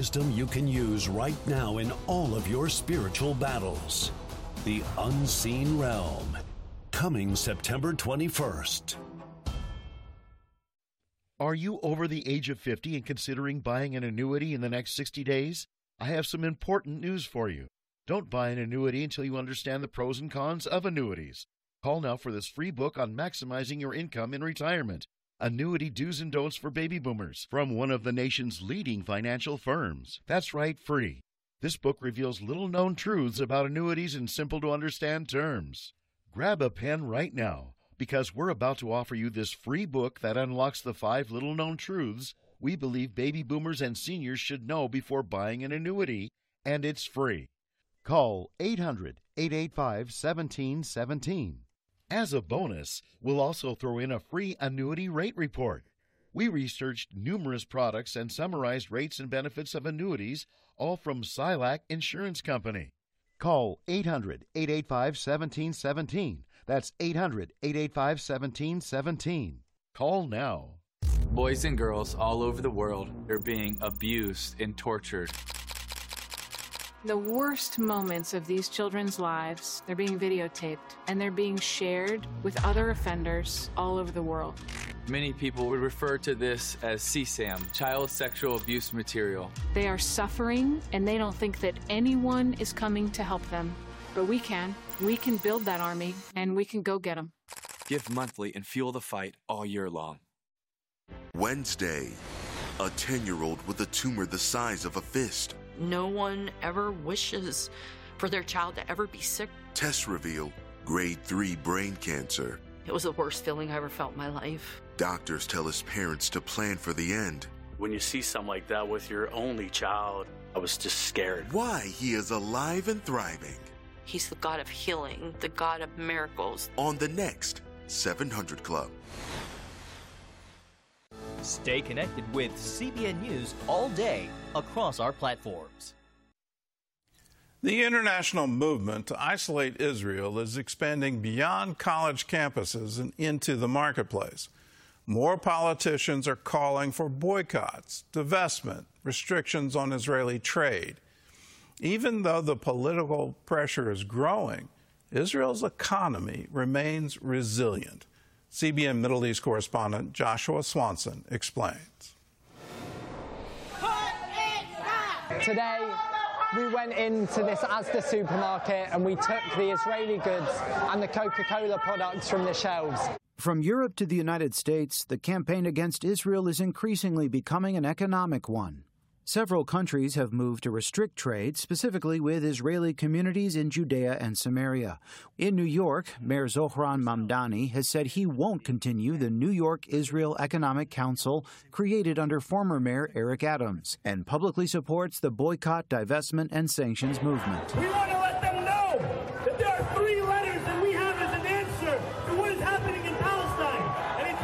Wisdom you can use right now in all of your spiritual battles. The Unseen Realm, coming September 21st. Are you over the age of 50 and considering buying an annuity in the next 60 days? I have some important news for you. Don't buy an annuity until you understand the pros and cons of annuities. Call now for this free book on maximizing your income in retirement. Annuity Do's and Don'ts for Baby Boomers from one of the nation's leading financial firms. That's right, free. This book reveals little-known truths about annuities in simple-to-understand terms. Grab a pen right now, because we're about to offer you this free book that unlocks the 5 little-known truths we believe baby boomers and seniors should know before buying an annuity, and it's free. Call 800-885-1717. As a bonus, we'll also throw in a free annuity rate report. We researched numerous products and summarized rates and benefits of annuities, all from Silac Insurance Company. Call 800-885-1717. That's 800-885-1717. Call now. Boys and girls all over the world are being abused and tortured. The worst moments of these children's lives, they're being videotaped and they're being shared with other offenders all over the world. Many people would refer to this as CSAM, child sexual abuse material. They are suffering and they don't think that anyone is coming to help them. But we can. We can build that army and we can go get them. Give monthly and fuel the fight all year long. Wednesday, a 10-year-old with a tumor the size of a fist. No one ever wishes for their child to ever be sick. Tests reveal grade 3 brain cancer. It was the worst feeling I ever felt in my life. Doctors tell his parents to plan for the end. When you see something like that with your only child, I was just scared. Why he is alive and thriving. He's the God of healing, the God of miracles. On the next 700 Club. Stay connected with CBN News all day across our platforms. The international movement to isolate Israel is expanding beyond college campuses and into the marketplace. More politicians are calling for boycotts, divestment, restrictions on Israeli trade. Even though the political pressure is growing, Israel's economy remains resilient. CBN Middle East correspondent Joshua Swanson explains. Today, we went into this Asda supermarket and we took the Israeli goods and the Coca-Cola products from the shelves. From Europe to the United States, the campaign against Israel is increasingly becoming an economic one. Several countries have moved to restrict trade, specifically with Israeli communities in Judea and Samaria. In New York, Mayor Zohran Mamdani has said he won't continue the New York Israel Economic Council created under former Mayor Eric Adams, and publicly supports the boycott, divestment, and sanctions movement. We want to let them know that there are 3 letters that we have as an answer to what is happening in Palestine, and it's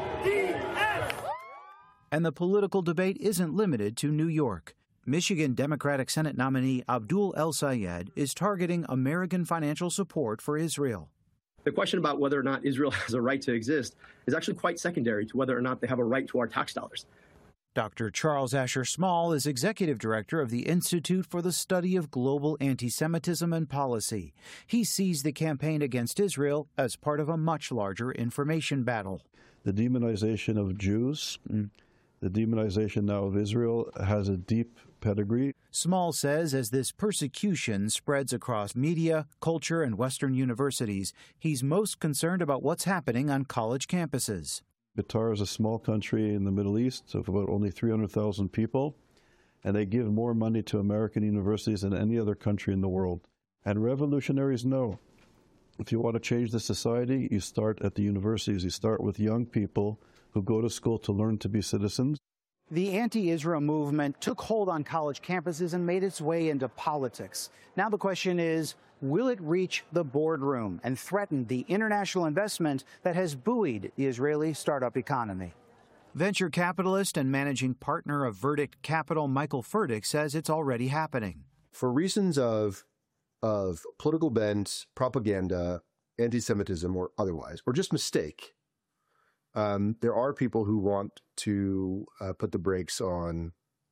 BDS. And the political debate isn't limited to New York. Michigan Democratic Senate nominee Abdul El-Sayed is targeting American financial support for Israel. The question about whether or not Israel has a right to exist is actually quite secondary to whether or not they have a right to our tax dollars. Dr. Charles Asher Small is executive director of the Institute for the Study of Global Anti-Semitism and Policy. He sees the campaign against Israel as part of a much larger information battle. The demonization of Jews, the demonization now of Israel has a deep pedigree. Small says as this persecution spreads across media, culture, and Western universities, he's most concerned about what's happening on college campuses. Qatar is a small country in the Middle East of about only 300,000 people, and they give more money to American universities than any other country in the world. And revolutionaries know, if you want to change the society, you start at the universities. You start with young people who go to school to learn to be citizens. The anti-Israel movement took hold on college campuses and made its way into politics. Now the question is, will it reach the boardroom and threaten the international investment that has buoyed the Israeli startup economy? Venture capitalist and managing partner of Verdict Capital, Michael Furtick, says it's already happening. For reasons of political bent, propaganda, anti-Semitism or otherwise, or just mistake, there are people who want to put the brakes on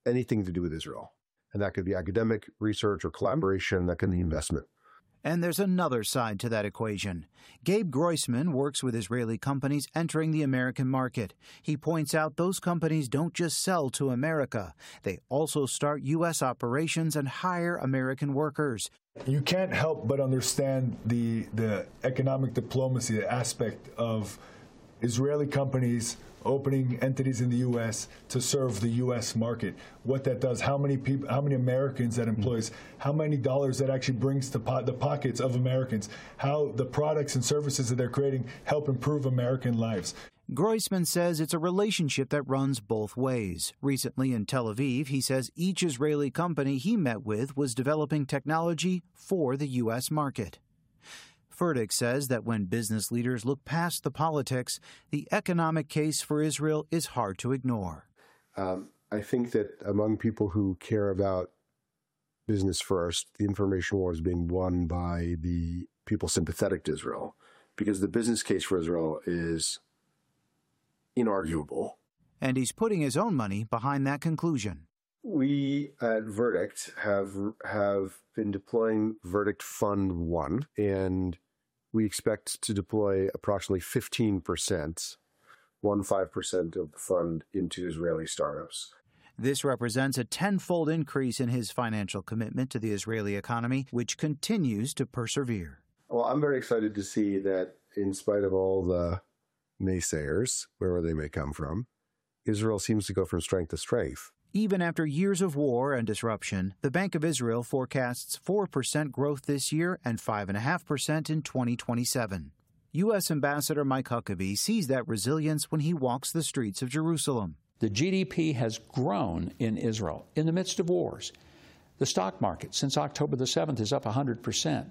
anything to do with Israel. And that could be academic research or collaboration, that can be investment. And there's another side to that equation. Gabe Groisman works with Israeli companies entering the American market. He points out those companies don't just sell to America. They also start U.S. operations and hire American workers. You can't help but understand the economic diplomacy aspect of Israeli companies opening entities in the U.S. to serve the U.S. market. What that does, how many people, how many Americans that employs, how many dollars that actually brings to the pockets of Americans, how the products and services that they're creating help improve American lives. Groisman says it's a relationship that runs both ways. Recently in Tel Aviv, he says each Israeli company he met with was developing technology for the U.S. market. Furtick says that when business leaders look past the politics, the economic case for Israel is hard to ignore. I think that among people who care about business first, the information war is being won by the people sympathetic to Israel, because the business case for Israel is inarguable. And he's putting his own money behind that conclusion. We at Verdict have been deploying Verdict Fund 1, and we expect to deploy approximately 15%, 15% of the fund into Israeli startups. This represents a tenfold increase in his financial commitment to the Israeli economy, which continues to persevere. Well, I'm very excited to see that in spite of all the naysayers, wherever they may come from, Israel seems to go from strength to strength. Even after years of war and disruption, the Bank of Israel forecasts 4% growth this year and 5.5% in 2027. U.S. Ambassador Mike Huckabee sees that resilience when he walks the streets of Jerusalem. The GDP has grown in Israel in the midst of wars. The stock market since October the 7th is up 100%.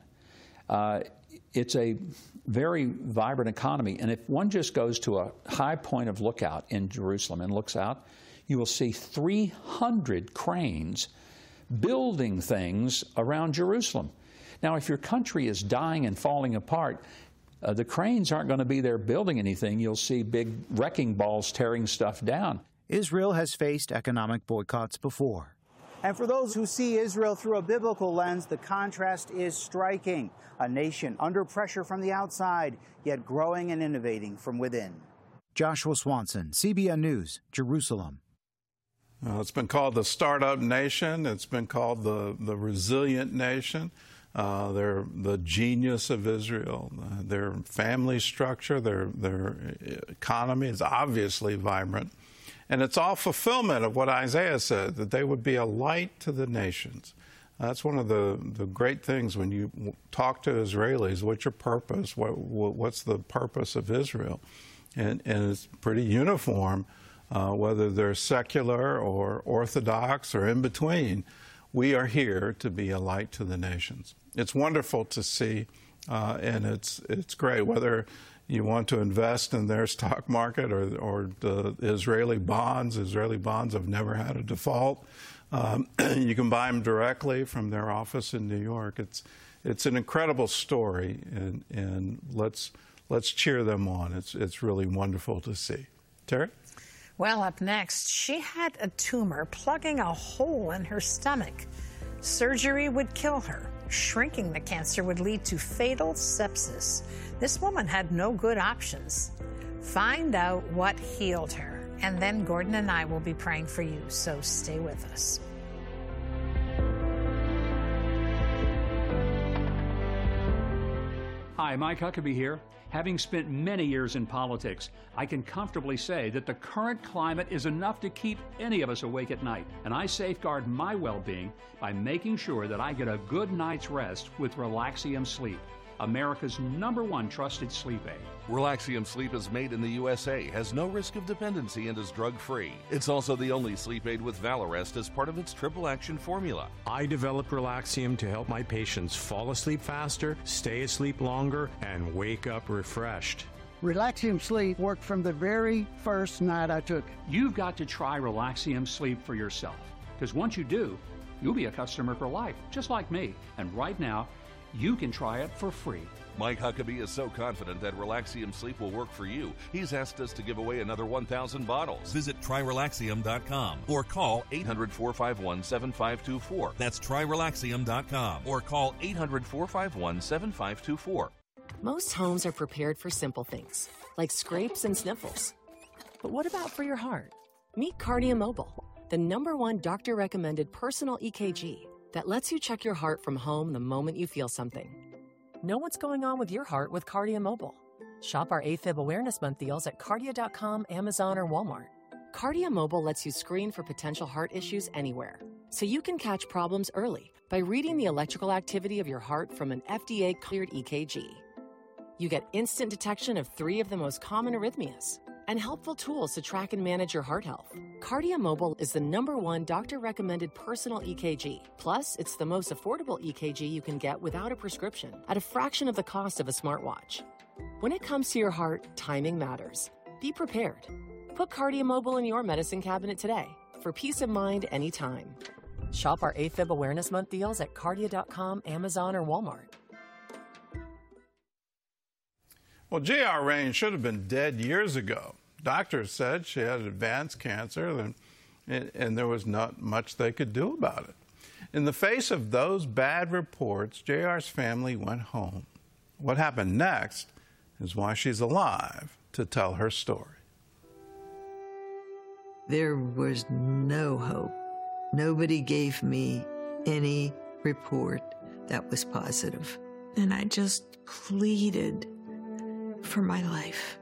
It's a very vibrant economy. And if one just goes to a high point of lookout in Jerusalem and looks out, you will see 300 cranes building things around Jerusalem. Now, if your country is dying and falling apart, the cranes aren't going to be there building anything. You'll see big wrecking balls tearing stuff down. Israel has faced economic boycotts before. And for those who see Israel through a biblical lens, the contrast is striking. A nation under pressure from the outside, yet growing and innovating from within. Joshua Swanson, CBN News, Jerusalem. It's been called the startup nation. It's been called the resilient nation. They're the genius of Israel. Their family structure, their economy is obviously vibrant. And it's all fulfillment of what Isaiah said, that they would be a light to the nations. That's one of the great things when you talk to Israelis. What's your purpose? What's the purpose of Israel? And it's pretty uniform. Whether they're secular or Orthodox or in between, we are here to be a light to the nations. It's wonderful to see, and it's great. Whether you want to invest in their stock market or the Israeli bonds have never had a default. You can buy them directly from their office in New York. It's an incredible story, and let's cheer them on. It's really wonderful to see. Terry? Well, up next, she had a tumor plugging a hole in her stomach. Surgery would kill her. Shrinking the cancer would lead to fatal sepsis. This woman had no good options. Find out what healed her. And then Gordon and I will be praying for you, so stay with us. Hi, Mike Huckabee here. Having spent many years in politics, I can comfortably say that the current climate is enough to keep any of us awake at night. And I safeguard my well-being by making sure that I get a good night's rest with Relaxium Sleep, America's #1 trusted sleep aid. Relaxium Sleep is made in the USA, has no risk of dependency, and is drug-free. It's also the only sleep aid with Valarest as part of its triple action formula. I developed Relaxium to help my patients fall asleep faster, stay asleep longer, and wake up refreshed. Relaxium Sleep worked from the very first night I took it. You've got to try Relaxium Sleep for yourself, because once you do, you'll be a customer for life, just like me. And right now, you can try it for free. Mike Huckabee is so confident that Relaxium Sleep will work for you, he's asked us to give away another 1,000 bottles. Visit TryRelaxium.com or call 800-451-7524. That's TryRelaxium.com or call 800-451-7524. Most homes are prepared for simple things, like scrapes and sniffles. But what about for your heart? Meet KardiaMobile, the #1 doctor-recommended personal EKG that lets you check your heart from home the moment you feel something. Know what's going on with your heart with KardiaMobile. Shop our AFib Awareness Month deals at Kardia.com, Amazon, or Walmart. KardiaMobile lets you screen for potential heart issues anywhere, so you can catch problems early by reading the electrical activity of your heart from an FDA-cleared EKG. You get instant detection of 3 of the most common arrhythmias and helpful tools to track and manage your heart health. KardiaMobile is the #1 doctor-recommended personal EKG. Plus, it's the most affordable EKG you can get without a prescription at a fraction of the cost of a smartwatch. When it comes to your heart, timing matters. Be prepared. Put KardiaMobile in your medicine cabinet today for peace of mind anytime. Shop our AFib Awareness Month deals at Kardia.com, Amazon, or Walmart. Well, J.R. Rain should have been dead years ago. Doctors said she had advanced cancer, and there was not much they could do about it. In the face of those bad reports, J.R.'s family went home. What happened next is why she's alive to tell her story. There was no hope. Nobody gave me any report that was positive. And I just pleaded for my life.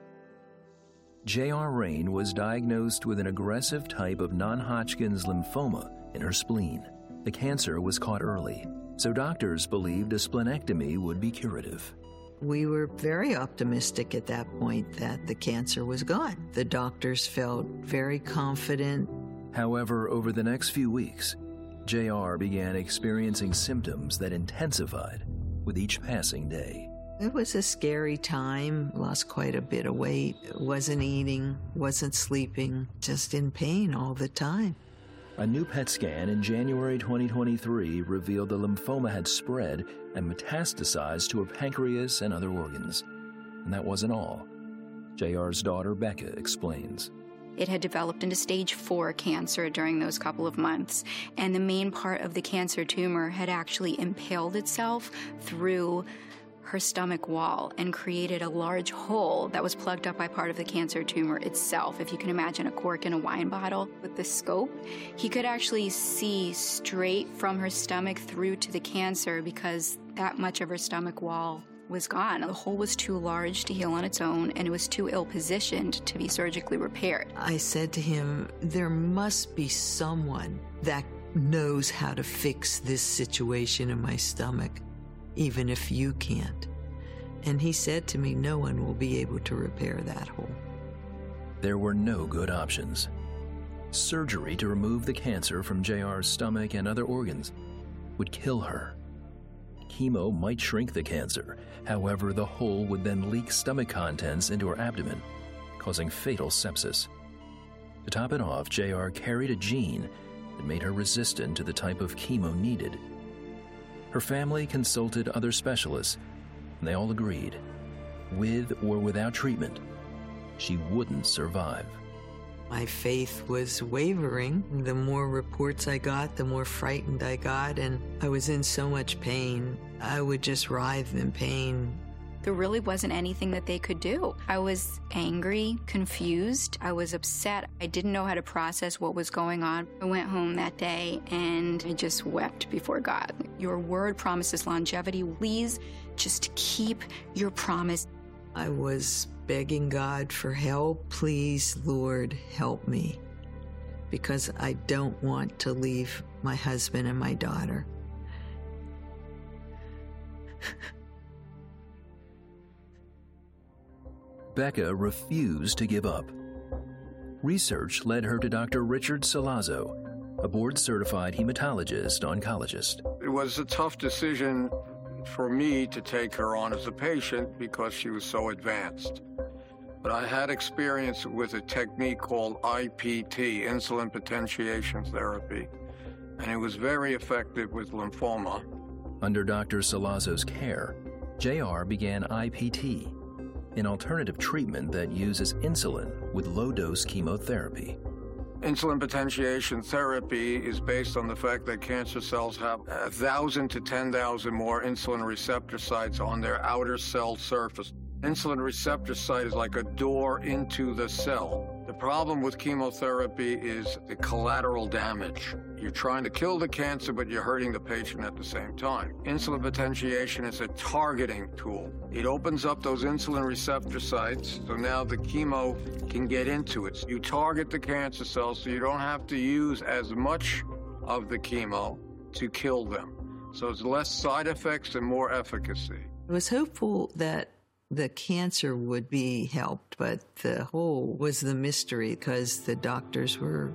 J.R. Rain was diagnosed with an aggressive type of non-Hodgkin's lymphoma in her spleen. The cancer was caught early, so doctors believed a splenectomy would be curative. We were very optimistic at that point that the cancer was gone. The doctors felt very confident. However, over the next few weeks, J.R. began experiencing symptoms that intensified with each passing day. It was a scary time, lost quite a bit of weight, wasn't eating, wasn't sleeping, just in pain all the time. A new PET scan in January 2023 revealed the lymphoma had spread and metastasized to her pancreas and other organs. And that wasn't all. J.R.'s daughter, Becca, explains. It had developed into stage 4 cancer during those couple of months, and the main part of the cancer tumor had actually impaled itself through her stomach wall and created a large hole that was plugged up by part of the cancer tumor itself. If you can imagine a cork in a wine bottle. With the scope, he could actually see straight from her stomach through to the cancer because that much of her stomach wall was gone. The hole was too large to heal on its own, and it was too ill-positioned to be surgically repaired. I said to him, there must be someone that knows how to fix this situation in my stomach, even if you can't. And he said to me, no one will be able to repair that hole. There were no good options. Surgery to remove the cancer from J.R.'s stomach and other organs would kill her. Chemo might shrink the cancer. However, the hole would then leak stomach contents into her abdomen, causing fatal sepsis. To top it off, J.R. carried a gene that made her resistant to the type of chemo needed. Her family consulted other specialists, and they all agreed, with or without treatment, she wouldn't survive. My faith was wavering. The more reports I got, the more frightened I got, and I was in so much pain. I would just writhe in pain. There really wasn't anything that they could do. I was angry, confused. I was upset. I didn't know how to process what was going on. I went home that day and I just wept before God. Your word promises longevity. Please just keep your promise. I was begging God for help. Please, Lord, help me. Because I don't want to leave my husband and my daughter. Becca refused to give up. Research led her to Dr. Richard Salazzo, a board-certified hematologist-oncologist. It was a tough decision for me to take her on as a patient because she was so advanced. But I had experience with a technique called IPT, insulin potentiation therapy, and it was very effective with lymphoma. Under Dr. Salazzo's care, JR began IPT, an alternative treatment that uses insulin with low-dose chemotherapy. Insulin potentiation therapy is based on the fact that cancer cells have 1,000 to 10,000 more insulin receptor sites on their outer cell surface. Insulin receptor site is like a door into the cell. The problem with chemotherapy is the collateral damage. You're trying to kill the cancer, but you're hurting the patient at the same time. Insulin potentiation is a targeting tool. It opens up those insulin receptor sites, so now the chemo can get into it. You target the cancer cells so you don't have to use as much of the chemo to kill them. So it's less side effects and more efficacy. I was hopeful that the cancer would be helped, but the hole was the mystery because the doctors were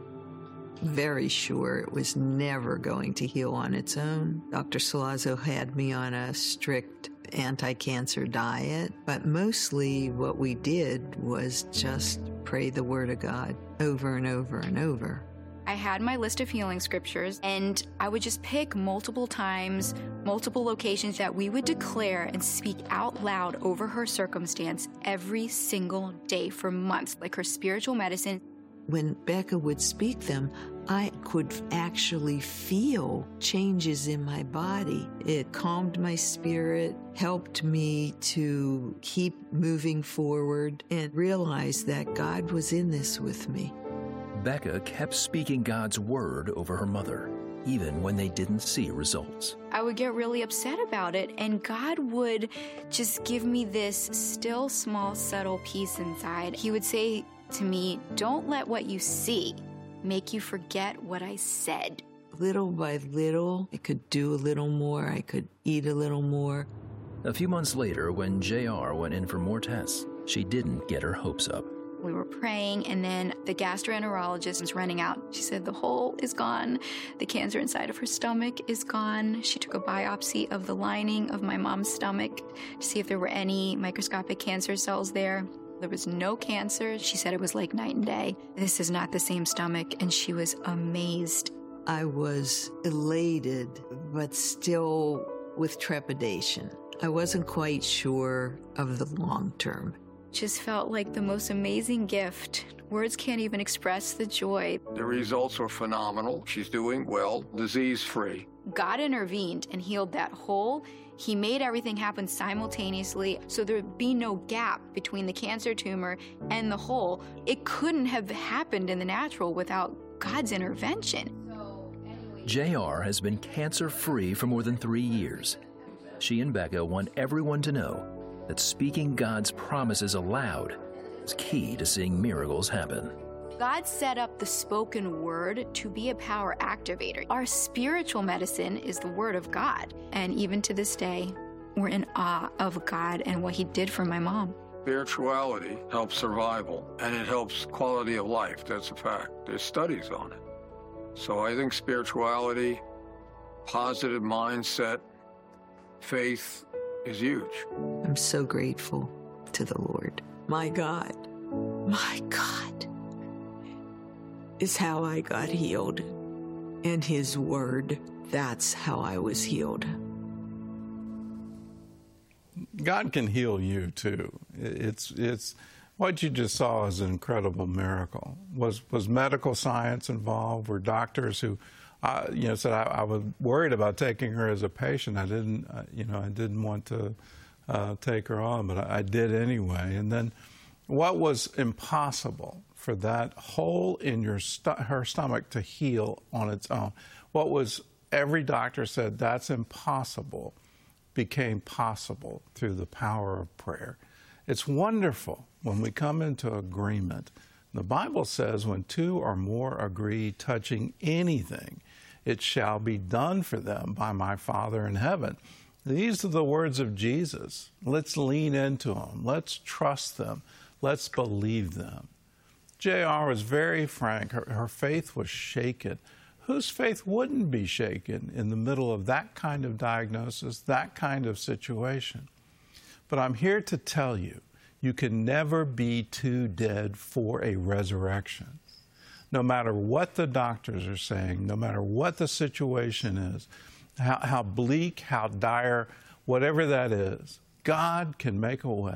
very sure it was never going to heal on its own. Dr. Salazzo had me on a strict anti-cancer diet, but mostly what we did was just pray the Word of God over and over and over. I had my list of healing scriptures, and I would just pick multiple times, multiple locations that we would declare and speak out loud over her circumstance every single day for months, like her spiritual medicine. When Becca would speak them, I could actually feel changes in my body. It calmed my spirit, helped me to keep moving forward, and realize that God was in this with me. Becca kept speaking God's word over her mother, even when they didn't see results. I would get really upset about it, and God would just give me this still, small, subtle peace inside. He would say to me, "Don't let what you see make you forget what I said." Little by little, I could do a little more, I could eat a little more. A few months later, when JR went in for more tests, she didn't get her hopes up. We were praying, and then the gastroenterologist was running out. She said the hole is gone. The cancer inside of her stomach is gone. She took a biopsy of the lining of my mom's stomach to see if there were any microscopic cancer cells there. There was no cancer. She said it was like night and day. This is not the same stomach, and she was amazed. I was elated, but still with trepidation. I wasn't quite sure of the long term. Just felt like the most amazing gift. Words can't even express the joy. The results were phenomenal. She's doing well, disease-free. God intervened and healed that hole. He made everything happen simultaneously, so there'd be no gap between the cancer tumor and the hole. It couldn't have happened in the natural without God's intervention. JR has been cancer-free for more than 3 years. She and Becca want everyone to know that speaking God's promises aloud is key to seeing miracles happen. God set up the spoken word to be a power activator. Our spiritual medicine is the word of God. And even to this day, we're in awe of God and what he did for my mom. Spirituality helps survival, and it helps quality of life. That's a fact. There's studies on it. So I think spirituality, positive mindset, faith is huge. I'm so grateful to the Lord. My God is how I got healed. And his word, that's how I was healed. God can heal you too. It's what you just saw is an incredible miracle. Was medical science involved? Were doctors who said I was worried about taking her as a patient. I didn't want to take her on, but I did anyway. And then what was impossible for that hole in her stomach to heal on its own? What was every doctor said that's impossible became possible through the power of prayer. It's wonderful when we come into agreement. The Bible says when two or more agree touching anything, it shall be done for them by my Father in heaven. These are the words of Jesus. Let's lean into them. Let's trust them. Let's believe them. JR was very frank. Her faith was shaken. Whose faith wouldn't be shaken in the middle of that kind of diagnosis, that kind of situation? But I'm here to tell you, you can never be too dead for a resurrection. No matter what the doctors are saying, no matter what the situation is, how bleak, how dire, whatever that is, God can make a way.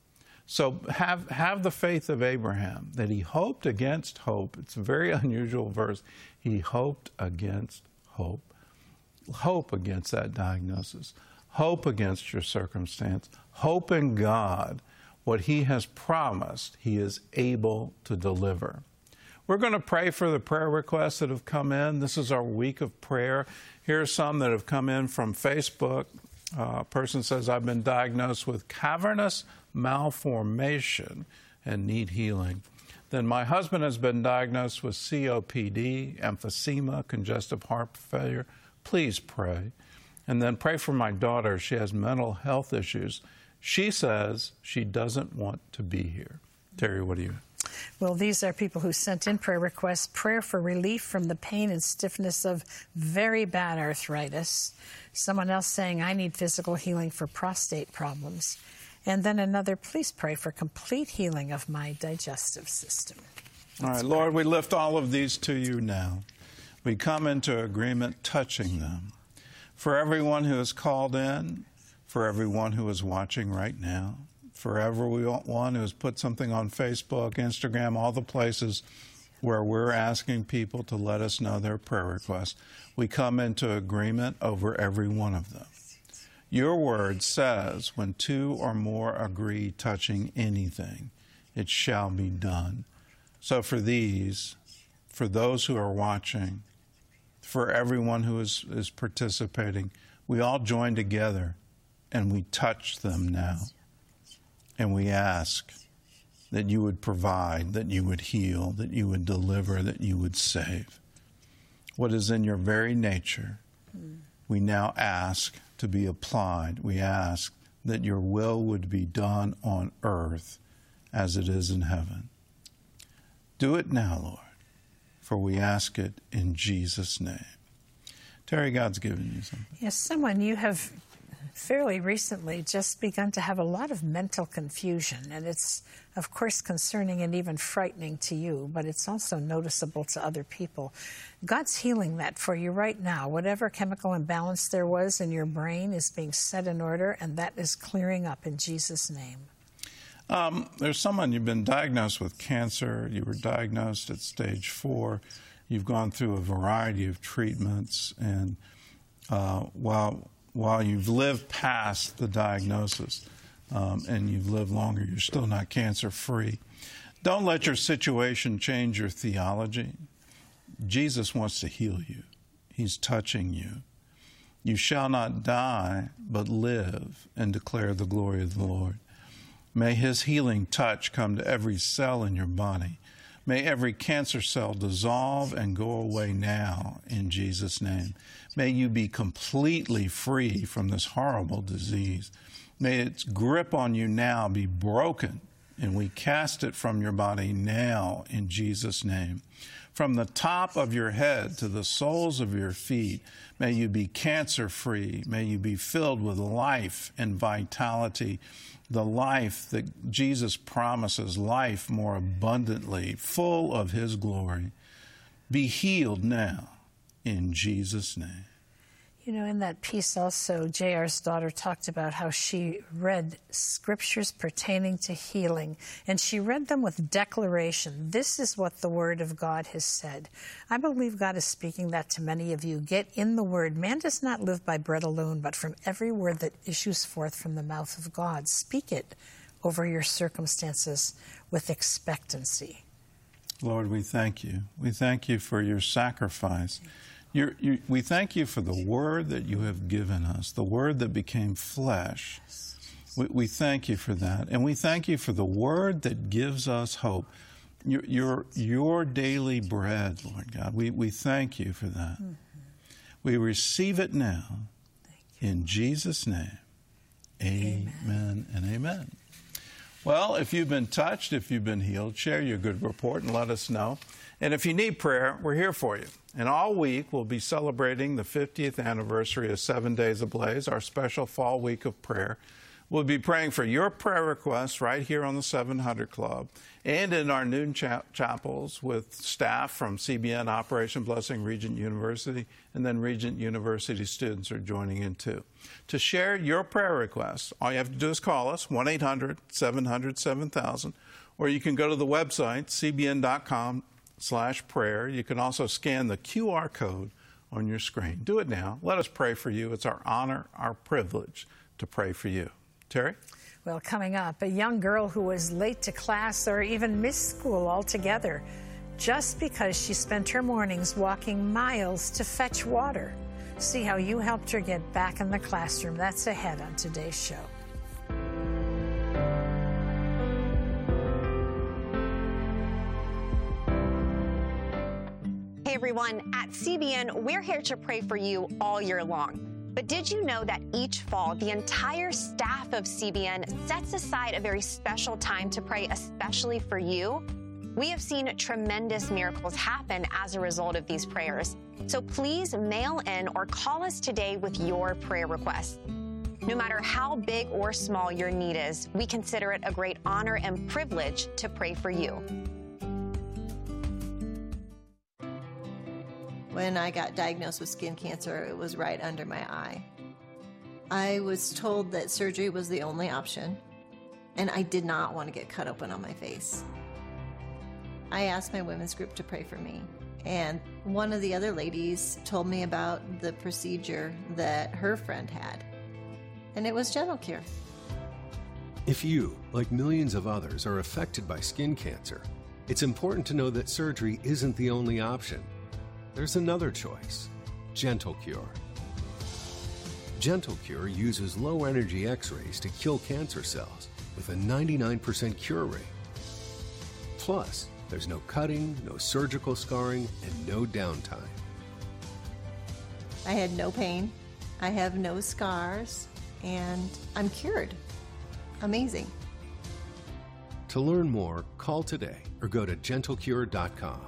So have the faith of Abraham, that he hoped against hope. It's a very unusual verse. He hoped against hope. Hope against that diagnosis. Hope against your circumstance. Hope in God. What he has promised, he is able to deliver. We're going to pray for the prayer requests that have come in. This is our week of prayer. Here are some that have come in from Facebook. A person says, I've been diagnosed with cavernous malformation and need healing. Then my husband has been diagnosed with COPD, emphysema, congestive heart failure. Please pray. And then pray for my daughter. She has mental health issues. She says she doesn't want to be here. Terry, what do you? Well, these are people who sent in prayer requests. Prayer for relief from the pain and stiffness of very bad arthritis. Someone else saying, I need physical healing for prostate problems. And then another, please pray for complete healing of my digestive system. All right, Lord, we lift all of these to you now. We come into agreement touching them. For everyone who has called in, for everyone who is watching right now, for everyone who has put something on Facebook, Instagram, all the places where we're asking people to let us know their prayer requests, we come into agreement over every one of them. Your word says, when two or more agree touching anything, it shall be done. So for these, for those who are watching, for everyone who is participating, we all join together and we touch them now. And we ask that you would provide, that you would heal, that you would deliver, that you would save. What is in your very nature, we now ask to be applied. We ask that your will would be done on earth as it is in heaven. Do it now, Lord, for we ask it in Jesus' name. Terry, God's given you something. Yes, someone you have fairly recently just begun to have a lot of mental confusion, and it's, of course, concerning and even frightening to you, but it's also noticeable to other people. God's healing that for you right now. Whatever chemical imbalance there was in your brain is being set in order, and that is clearing up in Jesus' name. There's someone, you've been diagnosed with cancer. You were diagnosed at stage 4. You've gone through a variety of treatments, and while you've lived past the diagnosis and you've lived longer, you're still not cancer-free. Don't let your situation change your theology. Jesus wants to heal you. He's touching you. You shall not die, but live and declare the glory of the Lord. May his healing touch come to every cell in your body. May every cancer cell dissolve and go away now in Jesus' name. May you be completely free from this horrible disease. May its grip on you now be broken, and we cast it from your body now in Jesus' name. From the top of your head to the soles of your feet, may you be cancer-free. May you be filled with life and vitality, the life that Jesus promises, life more abundantly, full of his glory. Be healed now in Jesus' name. You know, in that piece also, J.R.'s daughter talked about how she read scriptures pertaining to healing, and she read them with declaration. This is what the Word of God has said. I believe God is speaking that to many of you. Get in the Word. Man does not live by bread alone, but from every word that issues forth from the mouth of God. Speak it over your circumstances with expectancy. Lord, we thank you. We thank you for your sacrifice. We thank you for the word that you have given us, the word that became flesh. We thank you for that. And we thank you for the word that gives us hope, your daily bread, Lord God. We thank you for that. Mm-hmm. We receive it now in Jesus' name. Amen and amen. Well, if you've been touched, if you've been healed, share your good report and let us know. And if you need prayer, we're here for you. And all week, we'll be celebrating the 50th anniversary of 7 Days Ablaze, our special fall week of prayer. We'll be praying for your prayer requests right here on the 700 Club and in our noon chapels with staff from CBN, Operation Blessing, Regent University, and then Regent University students are joining in too. To share your prayer requests, all you have to do is call us, 1-800-700-7000, or you can go to the website, cbn.com/prayer. You can also scan the QR code on your screen. Do it now. Let us pray for you. It's our honor, our privilege to pray for you. Terry? Well, coming up, a young girl who was late to class or even missed school altogether just because she spent her mornings walking miles to fetch water. See how you helped her get back in the classroom. That's ahead on today's show. Hey everyone, at CBN, we're here to pray for you all year long. But did you know that each fall, the entire staff of CBN sets aside a very special time to pray especially for you? We have seen tremendous miracles happen as a result of these prayers. So please mail in or call us today with your prayer requests. No matter how big or small your need is, we consider it a great honor and privilege to pray for you. When I got diagnosed with skin cancer, it was right under my eye. I was told that surgery was the only option, and I did not want to get cut open on my face. I asked my women's group to pray for me, and one of the other ladies told me about the procedure that her friend had, and it was Gentle Cure. If you, like millions of others, are affected by skin cancer, it's important to know that surgery isn't the only option. There's another choice, Gentle Cure. Gentle Cure uses low-energy X-rays to kill cancer cells with a 99% cure rate. Plus, there's no cutting, no surgical scarring, and no downtime. I had no pain, I have no scars, and I'm cured. Amazing. To learn more, call today or go to gentlecure.com.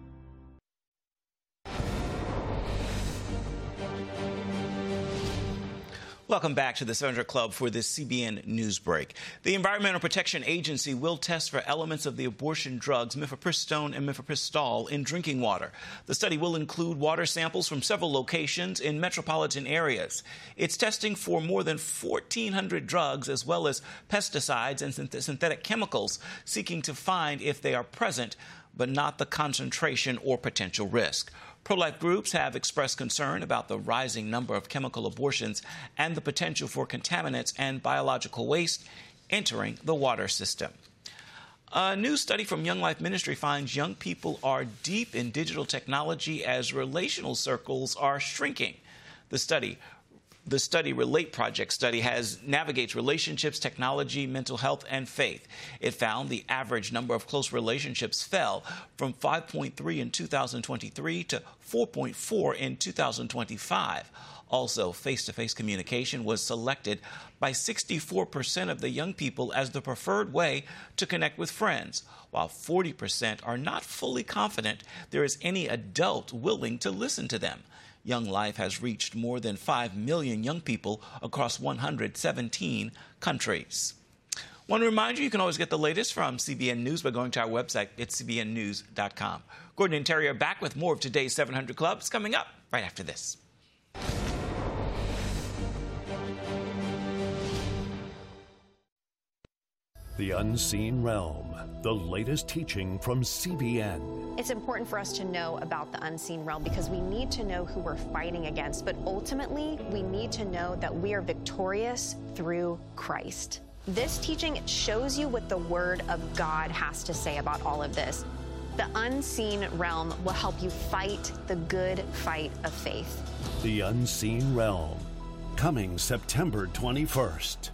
Welcome back to the 700 Club for this CBN News Break. The Environmental Protection Agency will test for elements of the abortion drugs mifepristone and mifepristol in drinking water. The study will include water samples from several locations in metropolitan areas. It's testing for more than 1,400 drugs as well as pesticides and synthetic chemicals, seeking to find if they are present, but not the concentration or potential risk. Pro-life groups have expressed concern about the rising number of chemical abortions and the potential for contaminants and biological waste entering the water system. A new study from Young Life Ministry finds young people are deep in digital technology as relational circles are shrinking. The study Relate Project study navigates relationships, technology, mental health, and faith. It found the average number of close relationships fell from 5.3 in 2023 to 4.4 in 2025. Also, face-to-face communication was selected by 64% of the young people as the preferred way to connect with friends, while 40% are not fully confident there is any adult willing to listen to them. Young Life has reached more than 5 million young people across 117 countries. Want to remind you, you can always get the latest from CBN News by going to our website at cbnnews.com. Gordon and Terry are back with more of today's 700 Clubs coming up right after this. The Unseen Realm, the latest teaching from CBN. It's important for us to know about the unseen realm because we need to know who we're fighting against, but ultimately we need to know that we are victorious through Christ. This teaching shows you what the Word of God has to say about all of this. The unseen realm will help you fight the good fight of faith. The Unseen Realm, coming September 21st.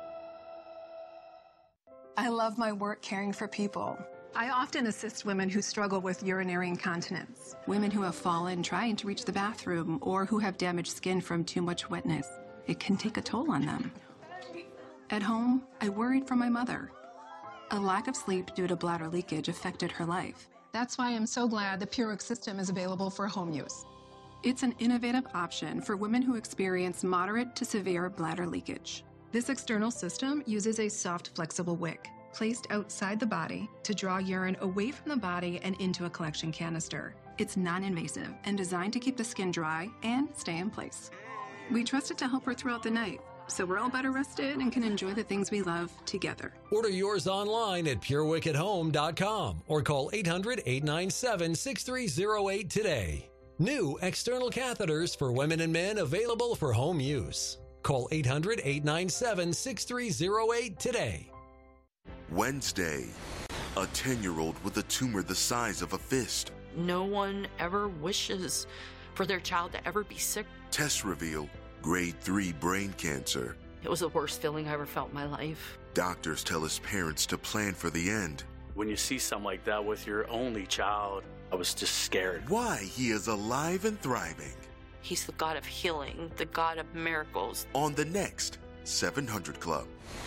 I love my work caring for people. I often assist women who struggle with urinary incontinence, women who have fallen trying to reach the bathroom, or who have damaged skin from too much wetness. It can take a toll on them. At home, I worried for my mother. A lack of sleep due to bladder leakage affected her life. That's why I'm so glad the PureWorks system is available for home use. It's an innovative option for women who experience moderate to severe bladder leakage. This external system uses a soft, flexible wick placed outside the body to draw urine away from the body and into a collection canister. It's non-invasive and designed to keep the skin dry and stay in place. We trust it to help her throughout the night, so we're all better rested and can enjoy the things we love together. Order yours online at PureWickAtHome.com or call 800-897-6308 today. New external catheters for women and men available for home use. Call 800-897-6308 today. Wednesday, a 10-year-old with a tumor the size of a fist. No one ever wishes for their child to ever be sick. Tests reveal grade 3 brain cancer. It was the worst feeling I ever felt in my life. Doctors tell his parents to plan for the end. When you see something like that with your only child, I was just scared. Why he is alive and thriving. He's the God of healing, the God of miracles. On the next 700 Club.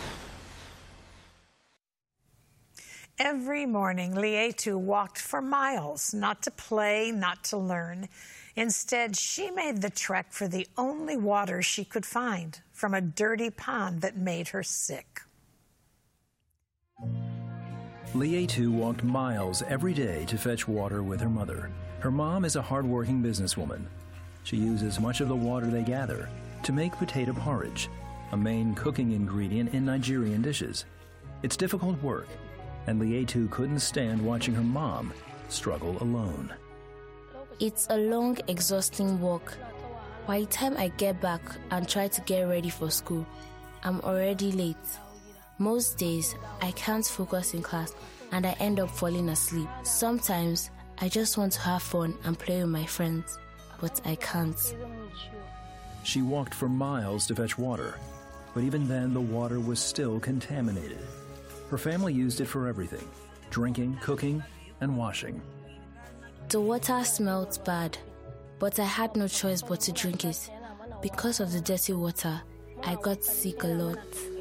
Every morning, Lietu walked for miles, not to play, not to learn. Instead, she made the trek for the only water she could find from a dirty pond that made her sick. Lietu walked miles every day to fetch water with her mother. Her mom is a hardworking businesswoman. She uses much of the water they gather to make potato porridge, a main cooking ingredient in Nigerian dishes. It's difficult work, and Lietu couldn't stand watching her mom struggle alone. It's a long, exhausting walk. By the time I get back and try to get ready for school, I'm already late. Most days, I can't focus in class and I end up falling asleep. Sometimes, I just want to have fun and play with my friends, but I can't. She walked for miles to fetch water, but even then the water was still contaminated. Her family used it for everything: drinking, cooking, and washing. The water smelled bad, but I had no choice but to drink it. Because of the dirty water, I got sick a lot.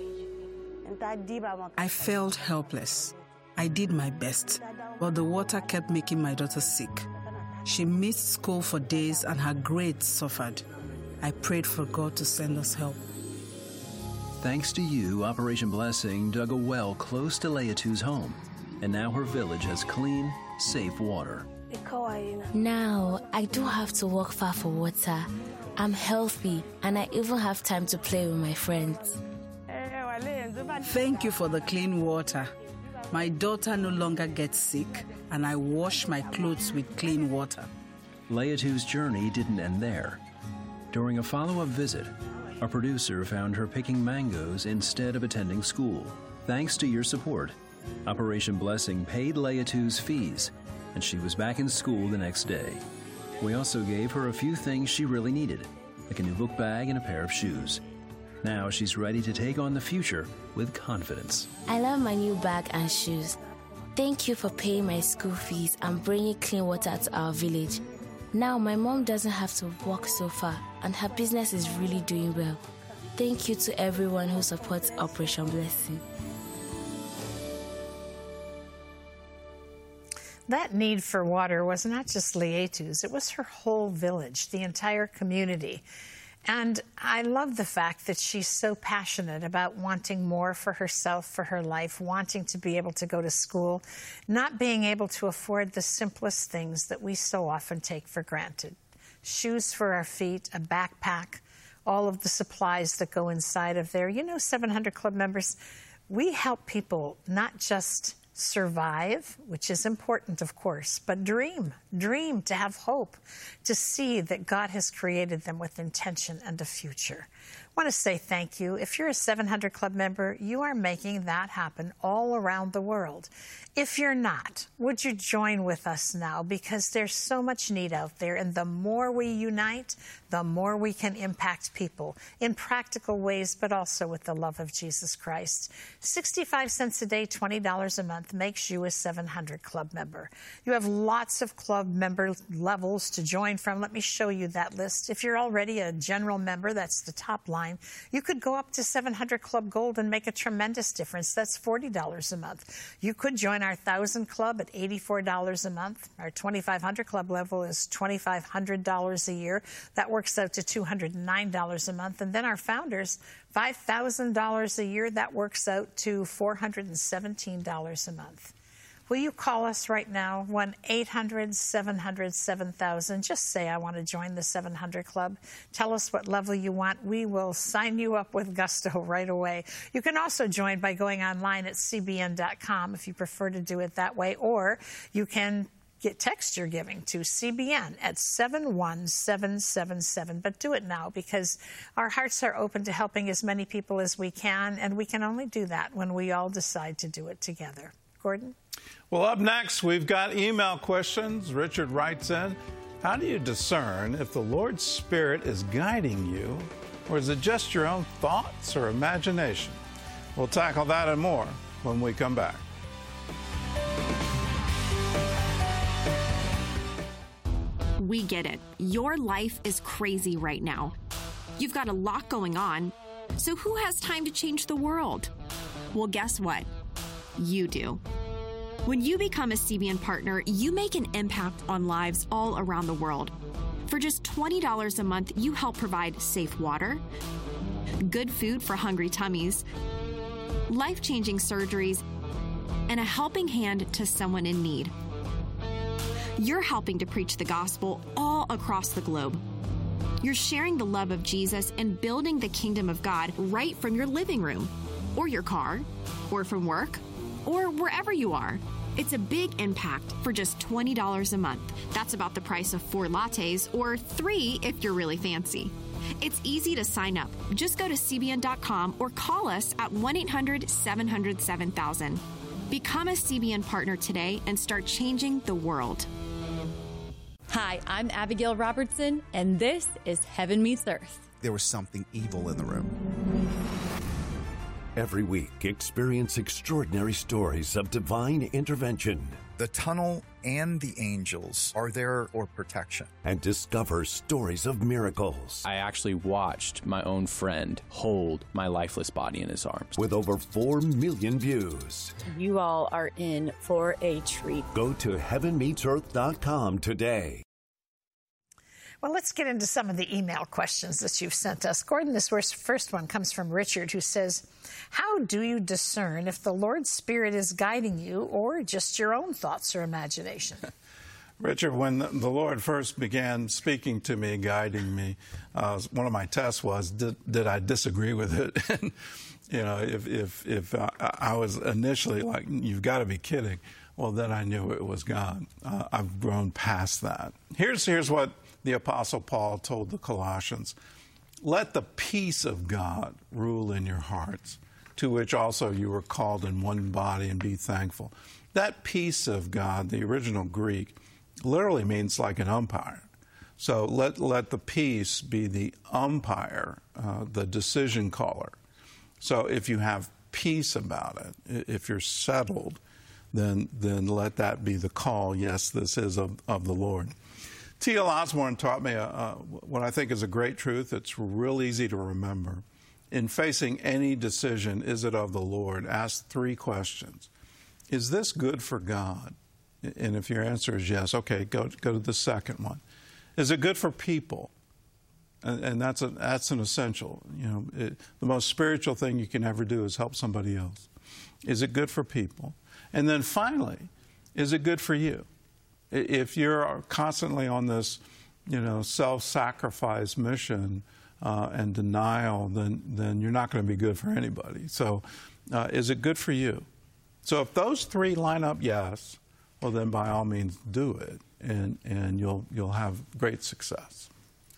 I felt helpless. I did my best, but the water kept making my daughter sick. She missed school for days and her grades suffered. I prayed for God to send us help. Thanks to you, Operation Blessing dug a well close to Lietu's home, and now her village has clean, safe water. Now, I don't have to walk far for water. I'm healthy, and I even have time to play with my friends. Thank you for the clean water. My daughter no longer gets sick, and I wash my clothes with clean water. Lietu's journey didn't end there. During a follow-up visit, a producer found her picking mangoes instead of attending school. Thanks to your support, Operation Blessing paid Lietu's fees, and she was back in school the next day. We also gave her a few things she really needed, like a new book bag and a pair of shoes. Now she's ready to take on the future with confidence. I love my new bag and shoes. Thank you for paying my school fees and bringing clean water to our village. Now my mom doesn't have to walk so far, and her business is really doing well. Thank you to everyone who supports Operation Blessing. That need for water was not just Lietu's, it was her whole village, the entire community. And I love the fact that she's so passionate about wanting more for herself, for her life, wanting to be able to go to school, not being able to afford the simplest things that we so often take for granted. Shoes for our feet, a backpack, all of the supplies that go inside of there. You know, 700 Club members, we help people not just survive, which is important, of course, but dream to have hope, to see that God has created them with intention and a future. I want to say thank you. If you're a 700 Club member, you are making that happen all around the world. If you're not, would you join with us now? Because there's so much need out there, and the more we unite, the more we can impact people in practical ways, but also with the love of Jesus Christ. 65 cents a day, $20 a month. month makes you a 700 Club member. You have lots of club member levels to join from. Let me show you that list. If you're already a general member, that's the top line. You could go up to 700 Club Gold and make a tremendous difference. That's $40 a month. You could join our 1,000 Club at $84 a month. Our 2,500 Club level is $2,500 a year. That works out to $209 a month. And then our founders, $5,000 a year. That works out to $417 a month. Will you call us right now, 1-800-700-7000. Just say, I want to join the 700 Club. Tell us what level you want. We will sign you up with gusto right away. You can also join by going online at cbn.com if you prefer to do it that way, or you can text your giving to CBN at 71777. But do it now, because our hearts are open to helping as many people as we can, and we can only do that when we all decide to do it together. Gordon? Well, up next, we've got email questions. Richard writes in, how do you discern if the Lord's Spirit is guiding you, or is it just your own thoughts or imagination? We'll tackle that and more when we come back. We get it. Your life is crazy right now. You've got a lot going on. So who has time to change the world? Well, guess what? You do. When you become a CBN partner, you make an impact on lives all around the world. For just $20 a month, you help provide safe water, good food for hungry tummies, life-changing surgeries, and a helping hand to someone in need. You're helping to preach the gospel all across the globe. You're sharing the love of Jesus and building the kingdom of God right from your living room, or your car, or from work, or wherever you are. It's a big impact for just $20 a month. That's about the price of 4 lattes, or 3 if you're really fancy. It's easy to sign up. Just go to CBN.com or call us at 1-800-700-7000. Become a CBN partner today and start changing the world. Hi, I'm Abigail Robertson, and this is Heaven Meets Earth. There was something evil in the room. Every week, experience extraordinary stories of divine intervention. The tunnel and the angels are there for protection. And discover stories of miracles. I actually watched my own friend hold my lifeless body in his arms. With over 4 million views. You all are in for a treat. Go to heavenmeetsearth.com today. Well, let's get into some of the email questions that you've sent us. Gordon, this first one comes from Richard, who says, how do you discern if the Lord's Spirit is guiding you or just your own thoughts or imagination? Richard, when the Lord first began speaking to me, guiding me, one of my tests was, did I disagree with it? And, you know, if I was initially like, you've got to be kidding, well, then I knew it was God. I've grown past that. Here's what the Apostle Paul told the Colossians. Let the peace of God rule in your hearts, to which also you were called in one body, and be thankful. That peace of God, the original Greek, literally means like an umpire. So let the peace be the umpire, the decision caller. So if you have peace about it, if you're settled, then let that be the call. Yes, this is of the Lord. T.L. Osborne taught me what I think is a great truth. It's real easy to remember. In facing any decision, is it of the Lord? Ask 3 questions. Is this good for God? And if your answer is yes, okay, go to the second one. Is it good for people? And that's an essential. You know, the most spiritual thing you can ever do is help somebody else. Is it good for people? And then finally, is it good for you? If you're constantly on this, you know, self-sacrifice mission and denial, then you're not going to be good for anybody. So is it good for you? So if those 3 line up yes, well, then by all means do it, and you'll have great success.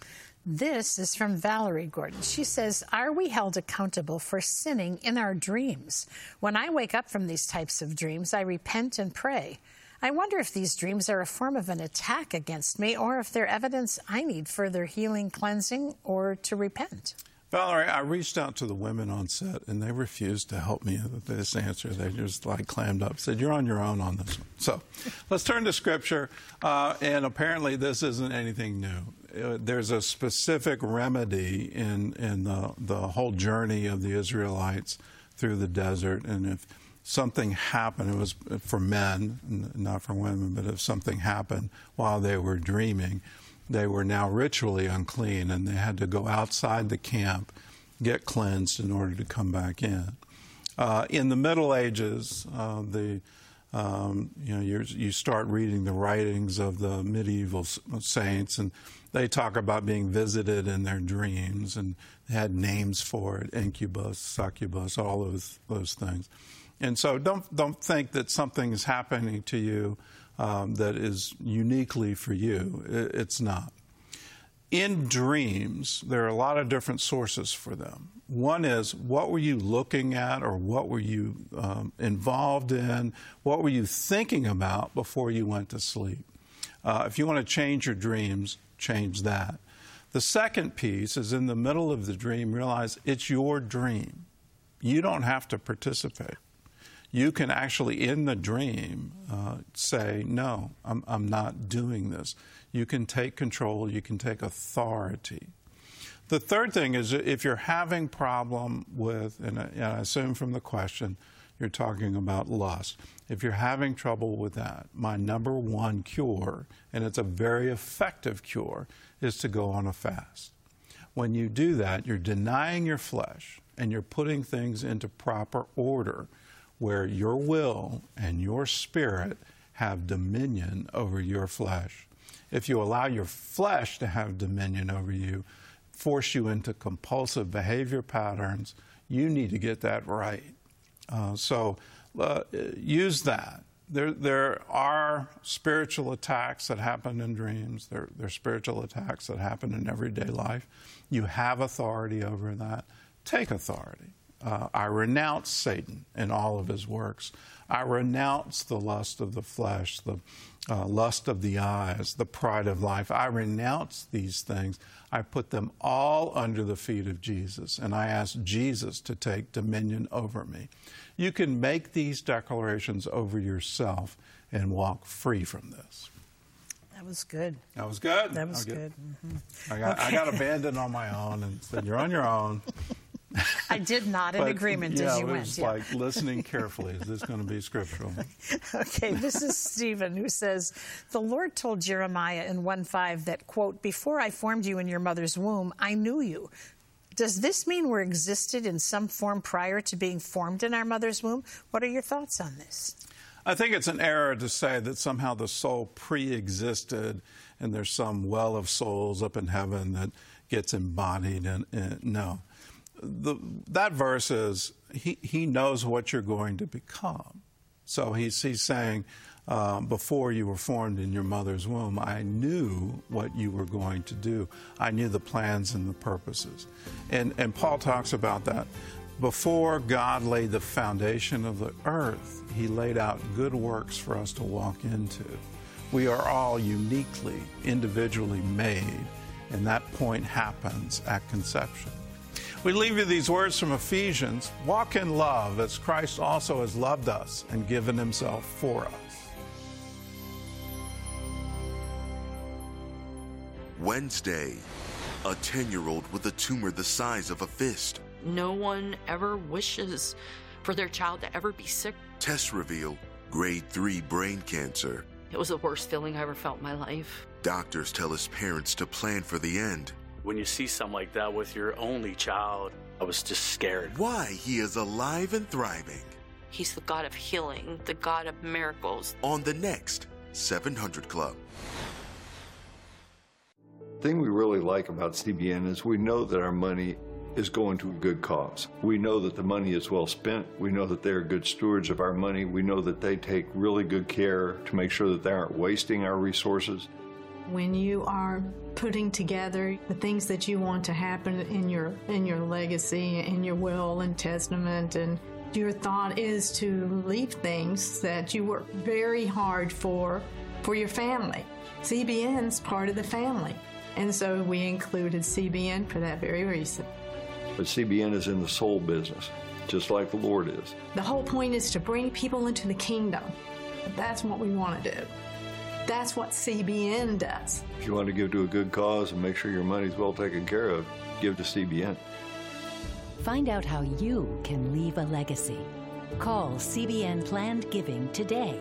This is from Valerie Gordon. She says, are we held accountable for sinning in our dreams? When I wake up from these types of dreams, I repent and pray. I wonder if these dreams are a form of an attack against me, or if they're evidence I need further healing, cleansing, or to repent. Valerie, I reached out to the women on set, and they refused to help me with this answer. They just clammed up, said, "You're on your own on this one." So let's turn to Scripture, and apparently this isn't anything new. There's a specific remedy in the whole journey of the Israelites through the desert, and if something happened, it was for men, not for women, but if something happened while they were dreaming, they were now ritually unclean, and they had to go outside the camp, get cleansed in order to come back in. In the Middle Ages, you start reading the writings of the medieval saints, and they talk about being visited in their dreams, and they had names for it: incubus, succubus, all those things. And so don't think that something is happening to you that is uniquely for you. It's not. In dreams, there are a lot of different sources for them. One is, what were you looking at, or what were you involved in? What were you thinking about before you went to sleep? If you want to change your dreams, change that. The second piece is, in the middle of the dream, realize it's your dream. You don't have to participate. You can actually, in the dream, say, "No, I'm not doing this." You can take control. You can take authority. The third thing is, if you're having problem with, and I assume from the question, you're talking about lust. If you're having trouble with that, my number one cure, and it's a very effective cure, is to go on a fast. When you do that, you're denying your flesh, and you're putting things into proper order, where your will and your spirit have dominion over your flesh. If you allow your flesh to have dominion over you, force you into compulsive behavior patterns, you need to get that right. So use that. There are spiritual attacks that happen in dreams. There are spiritual attacks that happen in everyday life. You have authority over that. Take authority. I renounce Satan and all of his works. I renounce the lust of the flesh, the lust of the eyes, the pride of life. I renounce these things. I put them all under the feet of Jesus, and I ask Jesus to take dominion over me. You can make these declarations over yourself and walk free from this. That was good. That was good? That was good. Mm-hmm. I got abandoned on my own and said, "You're on your own." I did nod in agreement as you went. It was like listening carefully. Is this going to be scriptural? Okay, this is Stephen, who says, "The Lord told Jeremiah in 1:5 that, quote, 'Before I formed you in your mother's womb, I knew you.' Does this mean we're existed in some form prior to being formed in our mother's womb? What are your thoughts on this?" I think it's an error to say that somehow the soul pre-existed and there's some well of souls up in heaven that gets embodied. No. That verse is, he knows what you're going to become. So he's saying, before you were formed in your mother's womb, I knew what you were going to do. I knew the plans and the purposes. And Paul talks about that. Before God laid the foundation of the earth, he laid out good works for us to walk into. We are all uniquely, individually made, and that point happens at conception. We leave you these words from Ephesians: "Walk in love as Christ also has loved us and given himself for us." Wednesday, a 10-year-old with a tumor the size of a fist. No one ever wishes for their child to ever be sick. Tests reveal grade 3 brain cancer. It was the worst feeling I ever felt in my life. Doctors tell his parents to plan for the end. When you see something like that with your only child, I was just scared. Why he is alive and thriving. He's the God of healing, the God of miracles. On the next 700 Club. The thing we really like about CBN is we know that our money is going to a good cause. We know that the money is well spent. We know that they're good stewards of our money. We know that they take really good care to make sure that they aren't wasting our resources. When you are putting together the things that you want to happen in your legacy, in your will and testament, and your thought is to leave things that you work very hard for your family. CBN's part of the family. And so we included CBN for that very reason. But CBN is in the soul business, just like the Lord is. The whole point is to bring people into the kingdom. That's what we want to do. That's what CBN does. If you want to give to a good cause and make sure your money's well taken care of, give to CBN. Find out how you can leave a legacy. Call CBN Planned Giving today.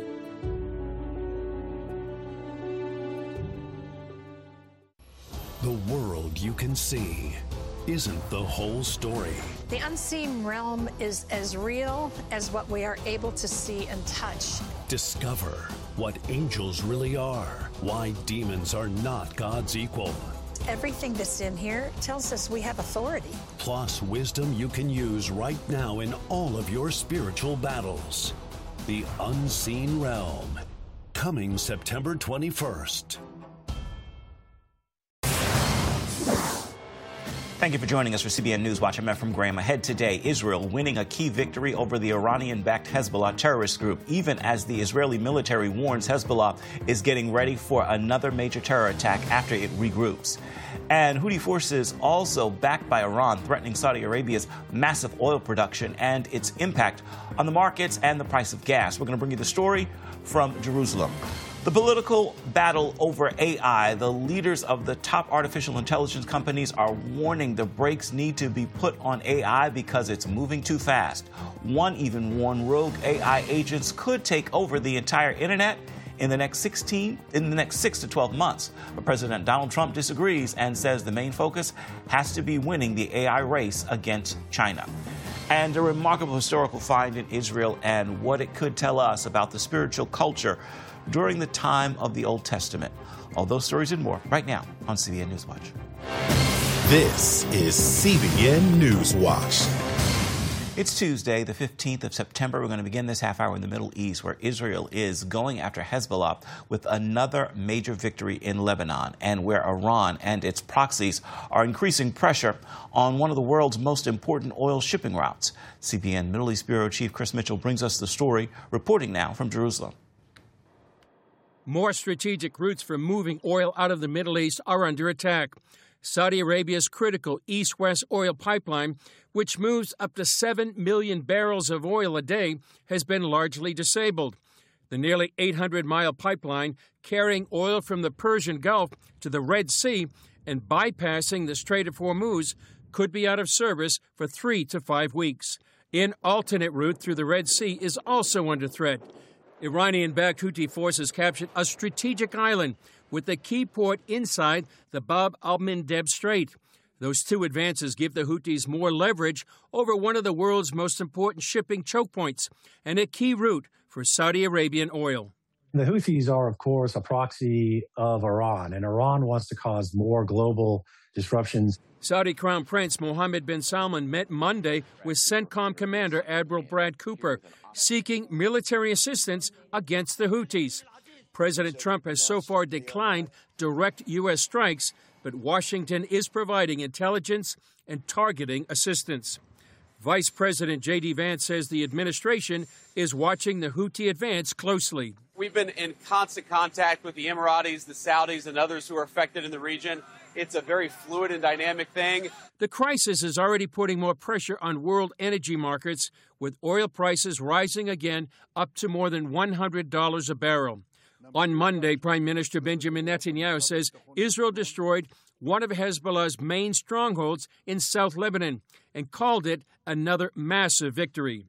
The world you can see isn't the whole story. The unseen realm is as real as what we are able to see and touch. Discover what angels really are, why demons are not God's equal. Everything that's in here tells us we have authority. Plus wisdom you can use right now in all of your spiritual battles. The Unseen Realm, coming September 21st. Thank you for joining us for CBN Newswatch. I'm Ephraim Graham. Ahead today, Israel winning a key victory over the Iranian-backed Hezbollah terrorist group, even as the Israeli military warns Hezbollah is getting ready for another major terror attack after it regroups. And Houthi forces also backed by Iran threatening Saudi Arabia's massive oil production and its impact on the markets and the price of gas. We're going to bring you the story from Jerusalem. The political battle over AI, the leaders of the top artificial intelligence companies are warning the brakes need to be put on AI because it's moving too fast. One even warned rogue AI agents could take over the entire internet in the next 6 to 12 months. But President Donald Trump disagrees and says the main focus has to be winning the AI race against China. And a remarkable historical find in Israel and what it could tell us about the spiritual culture during the time of the Old Testament. All those stories and more right now on CBN Newswatch. This is CBN Newswatch. It's Tuesday, the 15th of September. We're going to begin this half hour in the Middle East, where Israel is going after Hezbollah with another major victory in Lebanon, and where Iran and its proxies are increasing pressure on one of the world's most important oil shipping routes. CBN Middle East Bureau Chief Chris Mitchell brings us the story, reporting now from Jerusalem. More strategic routes for moving oil out of the Middle East are under attack. Saudi Arabia's critical East-West oil pipeline, which moves up to 7 million barrels of oil a day, has been largely disabled. The nearly 800-mile pipeline carrying oil from the Persian Gulf to the Red Sea and bypassing the Strait of Hormuz could be out of service for 3 to 5 weeks. An alternate route through the Red Sea is also under threat. Iranian-backed Houthi forces captured a strategic island with the key port inside the Bab al-Mandeb Strait. Those two advances give the Houthis more leverage over one of the world's most important shipping choke points and a key route for Saudi Arabian oil. The Houthis are, of course, a proxy of Iran, and Iran wants to cause more global disruptions. Saudi Crown Prince Mohammed bin Salman met Monday with CENTCOM Commander Admiral Brad Cooper, seeking military assistance against the Houthis. President Trump has so far declined direct U.S. strikes, but Washington is providing intelligence and targeting assistance. Vice President J.D. Vance says the administration is watching the Houthi advance closely. We've been in constant contact with the Emiratis, the Saudis, and others who are affected in the region. It's a very fluid and dynamic thing. The crisis is already putting more pressure on world energy markets, with oil prices rising again up to more than $100 a barrel. On Monday, Prime Minister Benjamin Netanyahu says Israel destroyed one of Hezbollah's main strongholds in South Lebanon and called it another massive victory.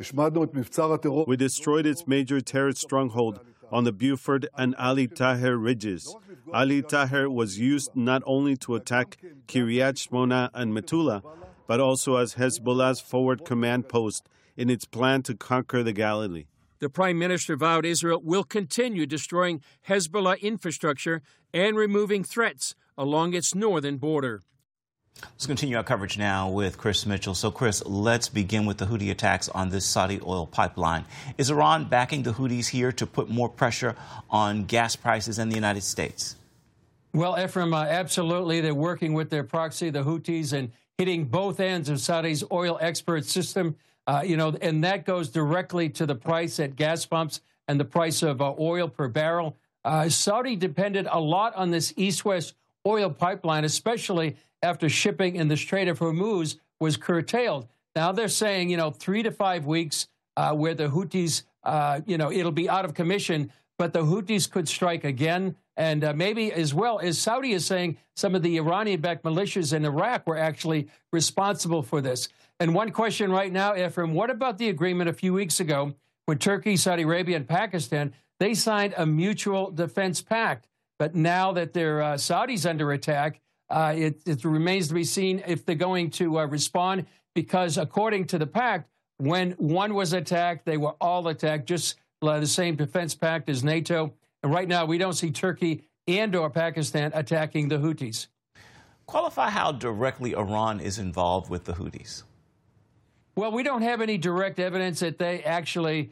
We destroyed its major terrorist stronghold on the Beaufort and Ali Taher ridges. Ali Taher was used not only to attack Kiryat Shmona and Metula, but also as Hezbollah's forward command post in its plan to conquer the Galilee. The Prime Minister vowed Israel will continue destroying Hezbollah infrastructure and removing threats along its northern border. Let's continue our coverage now with Chris Mitchell. So, Chris, let's begin with the Houthi attacks on this Saudi oil pipeline. Is Iran backing the Houthis here to put more pressure on gas prices in the United States? Well, Ephraim, absolutely. They're working with their proxy, the Houthis, and hitting both ends of Saudi's oil export system. And that goes directly to the price at gas pumps and the price of oil per barrel. Saudi depended a lot on this east-west oil pipeline, especially after shipping in the Strait of Hormuz was curtailed. Now they're saying, 3 to 5 weeks where the Houthis, it'll be out of commission, but the Houthis could strike again. And maybe as well as Saudi is saying, some of the Iranian-backed militias in Iraq were actually responsible for this. And one question right now, Ephraim, what about the agreement a few weeks ago with Turkey, Saudi Arabia, and Pakistan? They signed a mutual defense pact. But now that they're Saudi's under attack, it remains to be seen if they're going to respond, because according to the pact, when one was attacked, they were all attacked, just the same defense pact as NATO. And right now, we don't see Turkey and or Pakistan attacking the Houthis. Qualify how directly Iran is involved with the Houthis. Well, we don't have any direct evidence that they actually,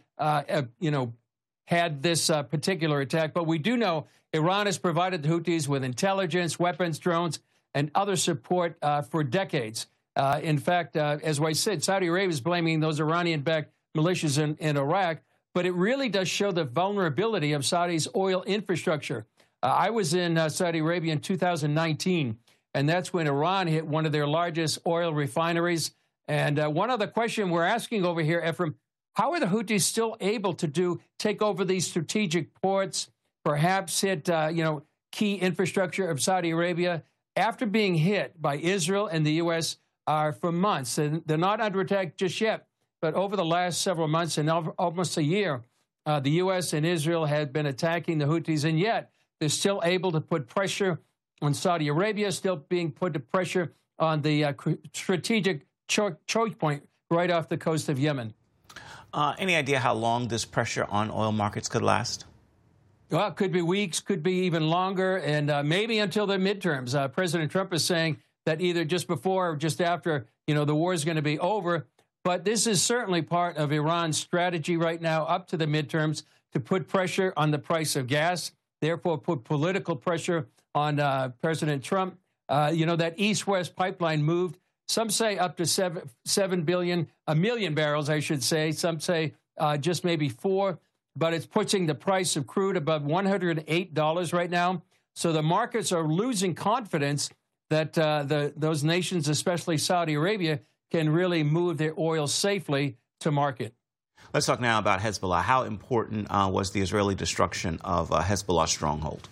had this particular attack. But we do know Iran has provided the Houthis with intelligence, weapons, drones, and other support for decades. In fact, as I said, Saudi Arabia is blaming those Iranian-backed militias in Iraq. But it really does show the vulnerability of Saudi's oil infrastructure. I was in Saudi Arabia in 2019, and that's when Iran hit one of their largest oil refineries. And one other question we're asking over here, Ephraim, how are the Houthis still able to take over these strategic ports, perhaps hit, key infrastructure of Saudi Arabia after being hit by Israel and the U.S. For months? And they're not under attack just yet. But over the last several months and almost a year, the U.S. and Israel had been attacking the Houthis, and yet they're still able to put pressure on Saudi Arabia, still being put to pressure on the strategic choke point right off the coast of Yemen. Any idea how long this pressure on oil markets could last? Well, it could be weeks, could be even longer, and maybe until the midterms. President Trump is saying that either just before or just after, the war is going to be over. But this is certainly part of Iran's strategy right now up to the midterms to put pressure on the price of gas, therefore put political pressure on President Trump. That East-West pipeline moved, some say up to 7 million barrels, I should say. Some say just maybe 4, but it's pushing the price of crude above $108 right now. So the markets are losing confidence that those nations, especially Saudi Arabia, can really move their oil safely to market. Let's talk now about Hezbollah. How important was the Israeli destruction of Hezbollah's stronghold?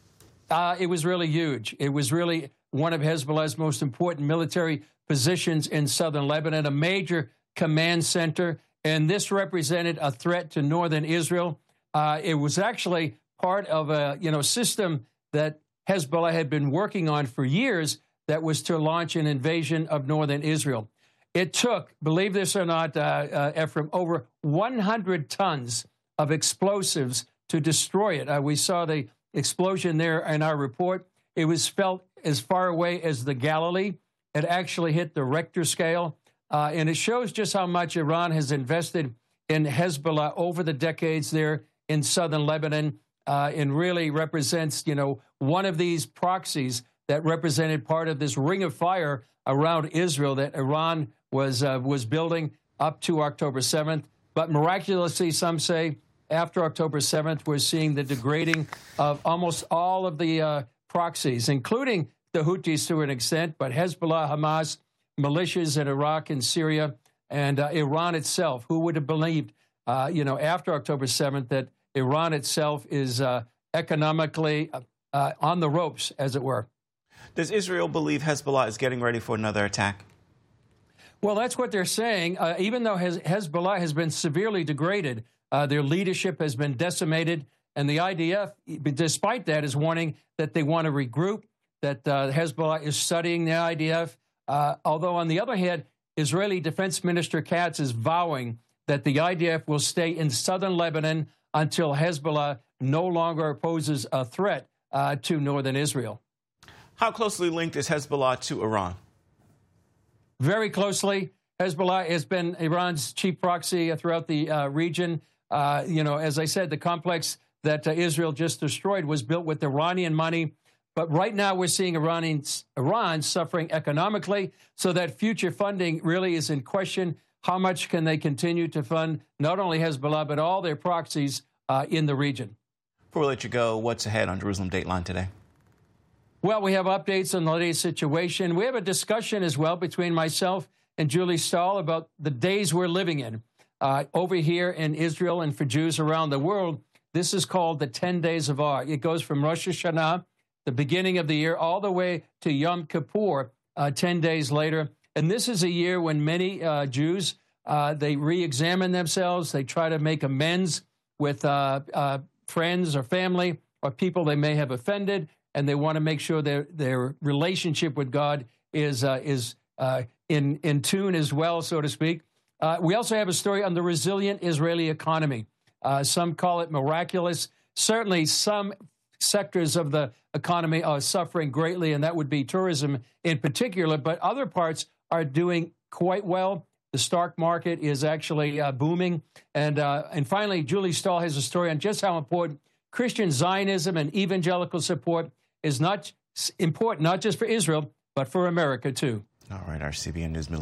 It was really huge. It was really one of Hezbollah's most important military positions in southern Lebanon, a major command center, and this represented a threat to northern Israel. It was actually part of a system that Hezbollah had been working on for years that was to launch an invasion of northern Israel. It took, believe this or not, Ephraim, over 100 tons of explosives to destroy it. We saw the explosion there in our report. It was felt as far away as the Galilee. It actually hit the Richter scale. And it shows just how much Iran has invested in Hezbollah over the decades there in southern Lebanon, and really represents, one of these proxies that represented part of this ring of fire around Israel that Iran was building up to October 7th. But miraculously, some say, after October 7th, we're seeing the degrading of almost all of the proxies, including the Houthis to an extent, but Hezbollah, Hamas, militias in Iraq and Syria, and Iran itself. Who would have believed, after October 7th, that Iran itself is economically on the ropes, as it were? Does Israel believe Hezbollah is getting ready for another attack? Well, that's what they're saying. Even though Hezbollah has been severely degraded, their leadership has been decimated, and the IDF, despite that, is warning that they want to regroup, that Hezbollah is studying the IDF. Although, on the other hand, Israeli Defense Minister Katz is vowing that the IDF will stay in southern Lebanon until Hezbollah no longer poses a threat to northern Israel. How closely linked is Hezbollah to Iran? Very closely. Hezbollah has been Iran's chief proxy throughout the region. As I said, the complex that Israel just destroyed was built with Iranian money. But right now we're seeing Iran suffering economically, so that future funding really is in question. How much can they continue to fund not only Hezbollah, but all their proxies in the region? Before we let you go, what's ahead on Jerusalem Dateline today? Well, we have updates on the latest situation. We have a discussion as well between myself and Julie Stahl about the days we're living in. Over here in Israel and for Jews around the world, this is called the 10 Days of Awe. It goes from Rosh Hashanah, the beginning of the year, all the way to Yom Kippur, 10 days later. And this is a year when many Jews, they re-examine themselves. They try to make amends with friends or family or people they may have offended, and they want to make sure their relationship with God is in tune as well, so to speak. We also have a story on the resilient Israeli economy. Some call it miraculous. Certainly some sectors of the economy are suffering greatly, and that would be tourism in particular, but other parts are doing quite well. The stock market is actually booming. And finally, Julie Stahl has a story on just how important Christian Zionism and evangelical support is not important, not just for Israel, but for America, too. All right, our CBN News